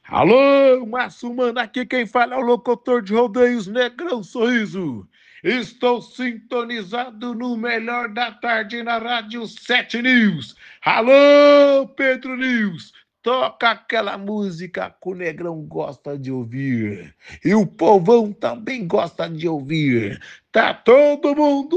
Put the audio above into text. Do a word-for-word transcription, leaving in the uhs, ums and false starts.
Alô, Márcio Mano, aqui quem fala é o locutor de rodeios Negrão Sorriso. Estou sintonizado no melhor da tarde na Rádio sete News. Alô, Pedro News, toca aquela música que o Negrão gosta de ouvir. E o povão também gosta de ouvir. Tá todo mundo